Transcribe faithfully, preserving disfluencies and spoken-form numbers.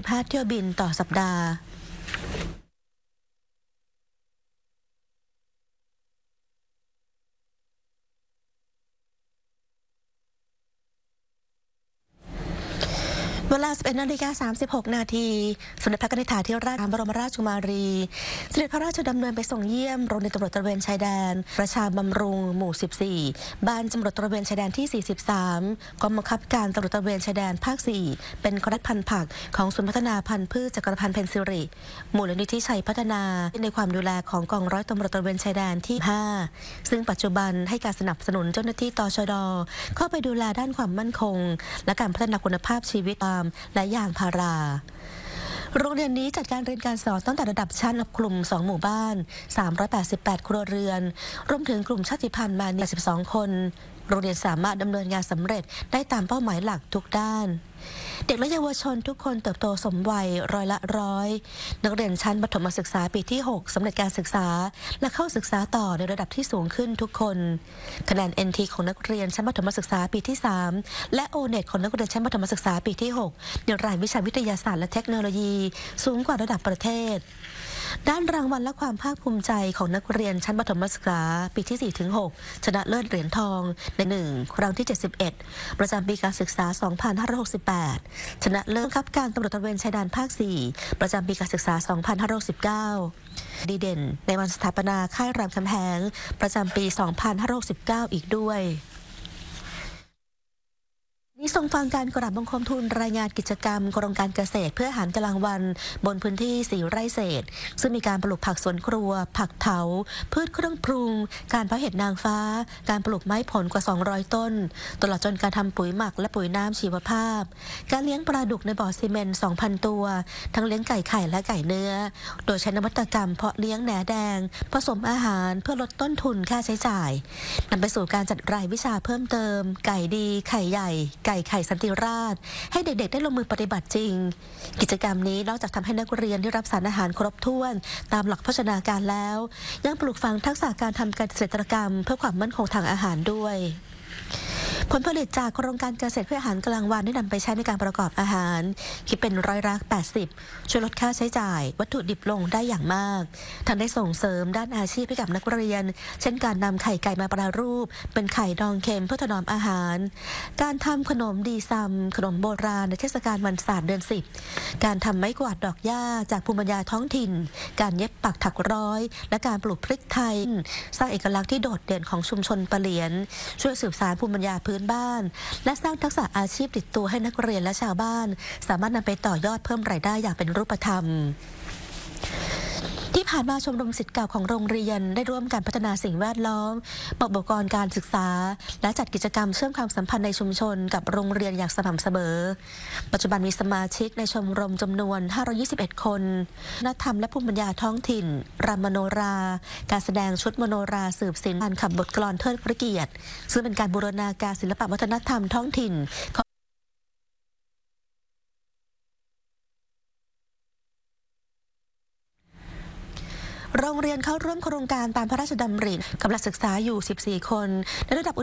ห้า เที่ยวบินต่อสัปดาห์เวลา สิบเอ็ดนาฬิกาสามสิบหก นาทีสมเด็จพระนิธิธิราชบรมราชกุมารีเสด็จพระราชดำเนินไปส่งเยี่ยมโรงเรียนตำรวจตระเวนชายแดนประชาบำรุงหมู่ สิบสี่ บ้านตำรวจตระเวนชายแดนที่ สี่สิบสาม กองบังคับการตำรวจตระเวนชายแดนภาค สี่ เป็นคณะพันธุ์ผักของศูนย์พัฒนาพันธุ์พืชจักรพันธ์เพนซิริมูลนิธิชัยพัฒนาในความดูแลของกองร้อยตำรวจตระเวนชายแดนที่ ห้า ซึ่งปัจจุบันให้การสนับสนุนเจ้าหน้าที่ตชด.เข้าไปดูแลด้านความมั่นคงและการพัฒนาคุณภาพชีวิตตามและอย่างพาราโรงเรียนนี้จัดการเรียนการสอนตั้งแต่ระดับชั้นกลุ่มสองหมู่บ้านสามร้อยแปดสิบแปดครัวเรือนรวมถึงกลุ่มชาติพันธุ์มาแปดสิบสองคนโรงเรียนสามารถดำเนินงานสำเร็จได้ตามเป้าหมายหลักทุกด้านเด็กและเยาวชนทุกคนเติบโตสมวัยร้อยละร้อยนักเรียนชั้นประถมศึกษาปีที่หกสำเร็จการศึกษาและเข้าศึกษาต่อในระดับที่สูงขึ้นทุกคนคะแนน เอ็น ที ของนักเรียนชั้นประถมศึกษาปีที่สามและ โอ เน็ต ของนักเรียนชั้นประถมศึกษาปีที่หกในรายวิชาวิทยาศาสตร์และเทคโนโลยีสูงกว่าระดับประเทศด้านรางวัลและความภาคภูมิใจของนักเรียนชั้นประถมศึกษาปีที่ สี่ถึงหก ชนะเลิศเหรียญทองในหนึ่งครั้งที่ เจ็ดสิบเอ็ด ประจำปีการศึกษา สองพันห้าร้อยหกสิบแปด ชนะเลิศบังคับการตำรวจตระเวนชายแดนภาค สี่ ประจำปีการศึกษา สองพันห้าร้อยหกสิบเก้า ดีเด่นในวันสถาปนาค่ายรามคำแหงประจำปี สองพันห้าร้อยหกสิบเก้า อีกด้วยนี่ทรงฟังการกราบบังคมทูลรายงานกิจกรรมโครงการเกษตรเพื่ออาหารกลางวันบนพื้นที่สี่ไร่เศษซึ่งมีการปลูกผักสวนครัวผักเถาพืชเครื่องปรุงการเพาะเห็ดนางฟ้าการปลูกไม้ผลกว่าสองร้อยต้นตลอดจนการทำปุ๋ยหมักและปุ๋ยน้ำชีวภาพการเลี้ยงปลาดุกในบ่อซีเมนต์ สองพัน ตัวทั้งเลี้ยงไก่ไข่และไก่เนื้อโดยใช้นวัตกรรมเพาะเลี้ยงแหนแดงผสมอาหารเพื่อลดต้นทุนค่าใช้จ่ายนำไปสู่การจัดรายวิชาเพิ่มเติมไก่ดีไข่ใหญ่ไก่ไข่สันติราษฎร์ให้เด็กๆได้ลงมือปฏิบัติจริงกิจกรรมนี้นอกจากทำให้นักเรียนได้รับสารอาหารครบถ้วนตามหลักโภชนาการแล้วยังปลูกฝังทักษะการทำเกษตรกรรมเพื่อความมั่นคงทางอาหารด้วยผลผลิตจากโครงการเกษตรเพื่ออาหารกลางวันได้นำไปใช้ในการประกอบอาหารคิดเป็นร้อยละแปดสิบช่วยลดค่าใช้จ่ายวัตถุดิบลงได้อย่างมากทั้งได้ส่งเสริมด้านอาชีพให้กับนักเรียนเช่นการนำไข่ไก่มาแปรรูปเป็นไข่ดองเค็มเพื่อถนอมอาหารการทำขนมดีซัมขนมโบราณในเทศกาลวันศาสตร์เดือนสิบการทำไม้กวาดดอกหญ้าจากภูมิปัญญาท้องถิ่นการเย็บปักถักร้อยและการปลูกพริกไทยสร้างเอกลักษณ์ที่โดดเด่นของชุมชนปะเหลียนช่วยสืบสานภูมิปัญญาพื้นบ้านและสร้างทักษะอาชีพติดตัวให้นักเรียนและชาวบ้านสามารถนำไปต่อยอดเพิ่มรายได้อย่างเป็นรูปธรรมที่ผ่านมาชมรมศิษย์เก่าของโรงเรียนได้ร่วมกันพัฒนาสิ่งแวดล้อมอุปกรณ์การศึกษาและจัดกิจกรรมเชื่อมความสัมพันธ์ในชุมชนกับโรงเรียนอย่างสม่ำเสมอปัจจุบันมีสมาชิกในชมรมจำนวนห้าร้อยยี่สิบเอ็ดคนวัฒนธรรมและภูมิปัญญาท้องถิ่นรำมโนราการแสดงชุดมโนราสืบศิลป์การขับบทกลอนเทิดพระเกียรติซึ่งเป็นการบูรณาการศิลปวัฒนธรรมท้องถิ่นโรงเรียนเข้าร่วมโครงการตามพระราชดำริกำลังศึกษาอยู่สิบสี่คนในระดับ